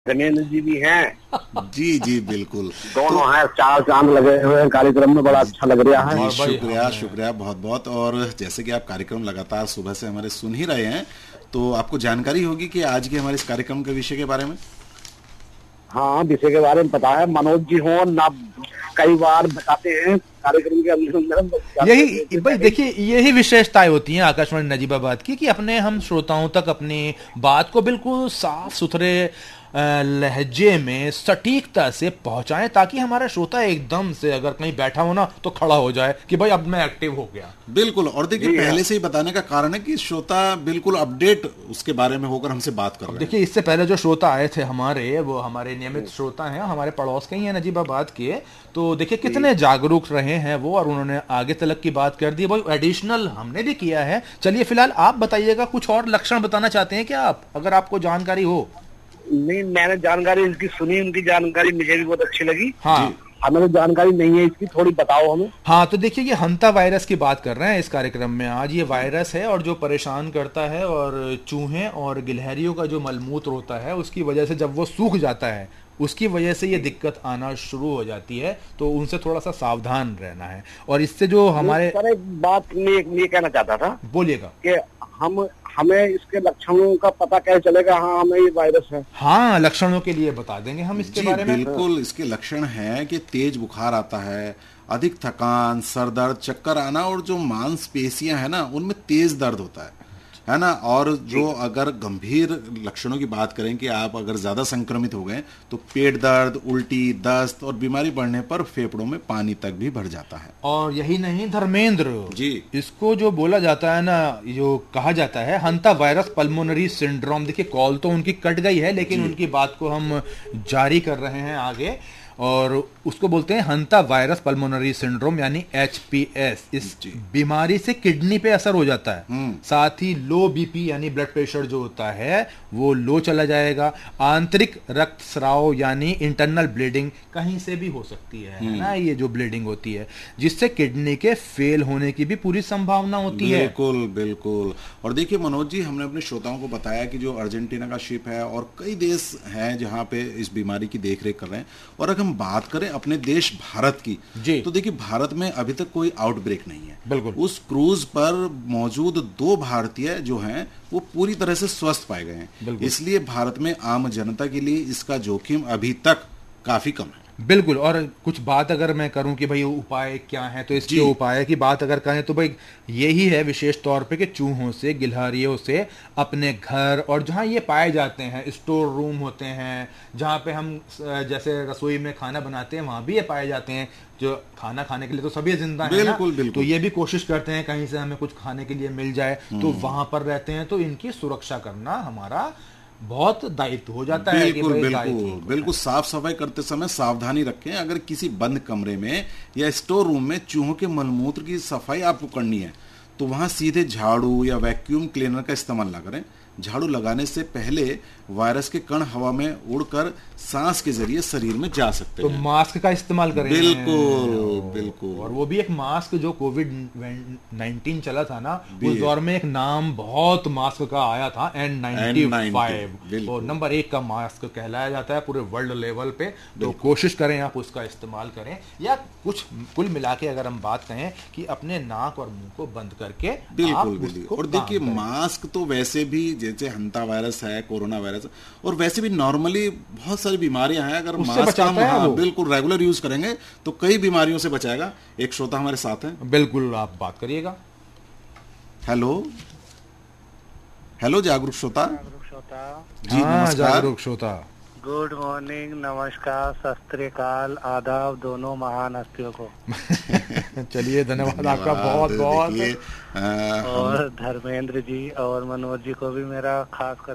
धर्मेंद्र जी भी हैं। जी जी बिल्कुल। दोनों हैं, चार चांद लगे हुए हैं कार्यक्रम में, बड़ा अच्छा लग रहा है। जी शुक्रिया शुक्रिया बहुत बहुत। और जैसे कि आप कार्यक्रम लगातार सुबह से हमारे सुन ही रहे हैं, तो आपको जानकारी होगी कि आज के हमारे इस कार्यक्रम के विषय के बारे में। हाँ, विषय के बारे में पता है। मनोज जी हो ना, कई बार बताते हैं कार्यक्रम के अंदर। यही भाई देखिए, यही विशेषताएं होती हैं आकाशवाणी नजीबाबाद की कि अपने हम श्रोताओं तक अपनी बात को बिल्कुल साफ सुथरे लहजे में सटीकता से पहुंचाएं, ताकि हमारा श्रोता एकदम से अगर कहीं बैठा हो ना तो खड़ा हो जाए कि भाई अब मैं एक्टिव हो गया। बिल्कुल। और देखिए पहले से ही बताने का कारण है कि श्रोता बिल्कुल अपडेट उसके बारे में होकर हमसे बात कर रहे हैं। देखिए इससे पहले जो श्रोता आए थे हमारे, वो हमारे नियमित श्रोता हैं, हमारे पड़ोस के ही हैं नजीबाबाद के। तो देखिए कितने जागरूक रहे हैं वो, और उन्होंने आगे तलक की बात कर दी। भाई एडिशनल हमने भी किया है। चलिए फिलहाल आप बताइएगा, कुछ और लक्षण बताना चाहते हैं क्या आप, अगर आपको जानकारी हो? नहीं, मैंने जानकारी इनकी सुनी, उनकी जानकारी मुझे भी बहुत अच्छी लगी। हाँ, हमें तो जानकारी नहीं है इसकी, थोड़ी बताओ हमें। हाँ तो देखिए, ये हंता वायरस की बात कर रहे हैं इस कार्यक्रम में आज। ये वायरस है और जो परेशान करता है, और चूहे और गिलहरियों का जो मलमूत्र होता है उसकी वजह से जब वो सूख जाता है, उसकी वजह से ये दिक्कत आना शुरू हो जाती है। तो उनसे थोड़ा सा सावधान रहना है। और इससे जो हमारे एक बात मैं कहना चाहता था। बोलिएगा। कि हमें इसके लक्षणों का पता कैसे चलेगा हाँ हमें ये वायरस है? हाँ, लक्षणों के लिए बता देंगे हम इसके बारे में। बिल्कुल। इसके लक्षण हैं कि तेज बुखार आता है, अधिक थकान, सर दर्द, चक्कर आना, और जो मांसपेशियां है ना उनमें तेज दर्द होता है ना। और जो अगर गंभीर लक्षणों की बात करें कि आप अगर ज्यादा संक्रमित हो गए तो पेट दर्द, उल्टी, दस्त, और बीमारी बढ़ने पर फेफड़ों में पानी तक भी भर जाता है। और यही नहीं धर्मेंद्र जी, इसको जो बोला जाता है ना, जो कहा जाता है हंता वायरस पल्मोनरी सिंड्रोम। देखिए कॉल तो उनकी कट गई है, लेकिन उनकी बात को हम जारी कर रहे हैं आगे, और उसको बोलते हैं हंता वायरस पल्मोनरी सिंड्रोम यानी HPS। इस बीमारी से किडनी पे असर हो जाता है, साथ ही लो बीपी यानी ब्लड प्रेशर जो होता है वो लो चला जाएगा। आंतरिक रक्तस्राव यानी इंटरनल ब्लीडिंग कहीं से भी हो सकती है ना, ये जो ब्लीडिंग होती है, जिससे किडनी के फेल होने की भी पूरी संभावना होती है। बिल्कुल बिल्कुल। और देखिए मनोज जी, हमने अपने श्रोताओं को बताया कि जो अर्जेंटीना का शिप है और कई देश हैं जहां पे इस बीमारी की देखरेख कर रहे हैं। और अगर हम बात करें अपने देश भारत की, तो देखिए भारत में अभी तक कोई आउटब्रेक नहीं है। बिल्कुल। उस क्रूज पर मौजूद 2 भारतीय जो हैं वो पूरी तरह से स्वस्थ पाए गए हैं। इसलिए भारत में आम जनता के लिए इसका जोखिम अभी तक काफी कम है। बिल्कुल। और कुछ बात अगर मैं करूं कि भाई उपाय क्या है, तो इसके उपाय की बात अगर करें तो भाई यही है विशेष तौर पे कि चूहों से, गिलहरियों से अपने घर, और जहां ये पाए जाते हैं स्टोर रूम होते हैं जहां पे हम जैसे रसोई में खाना बनाते हैं, वहां भी ये पाए जाते हैं। जो खाना खाने के लिए तो सभी जिंदा है ना, तो ये भी कोशिश करते हैं कहीं से हमें कुछ खाने के लिए मिल जाए, तो वहां पर रहते हैं। तो इनकी सुरक्षा करना हमारा बहुत दायित्व हो जाता है कि भाई बिल्कुल साफ सफाई करते समय सावधानी रखें। अगर किसी बंद कमरे में या स्टोर रूम में चूहों के मलमूत्र की सफाई आपको करनी है तो वहां सीधे झाड़ू या वैक्यूम क्लीनर का इस्तेमाल ना करें। झाड़ू लगाने से पहले वायरस के कण हवा में उड़कर सांस के जरिए शरीर में जा सकते हैं। तो मास्क का इस्तेमाल करें। बिल्कुल बिल्कुल। और वो भी एक मास्क जो कोविड-19 चला था ना, उस दौर में एक नाम बहुत मास्क का आया था, N95। वो नंबर 1 का मास्क कहलाया जाता है पूरे वर्ल्ड लेवल पे। तो कोशिश करें आप उसका इस्तेमाल करें, या कुछ कुल मिला के अगर हम बात कहें कि अपने नाक और मुंह को बंद करके बिल्कुल। और देखिए मास्क तो वैसे भी, जैसे हंता वायरस है, कोरोना वायरस, और वैसे भी नॉर्मली बहुत सारी बीमारियां हैं, अगर मास्क हम बिल्कुल रेगुलर यूज करेंगे तो कई बीमारियों से बचाएगा। एक श्रोता हमारे साथ हैं। बिल्कुल, आप बात करिएगा। हेलो हेलो, जागरूक श्रोता। जी नमस्कार। जागरूक श्रोता, गुड मॉर्निंग, नमस्कार, सत श्री अकाल, आदाब दोनों महान हस्तियों को। चलिए धन्यवाद आपका बहुत बहुत। और धर्मेंद्र जी और मनोज जी को भी मेरा खास कर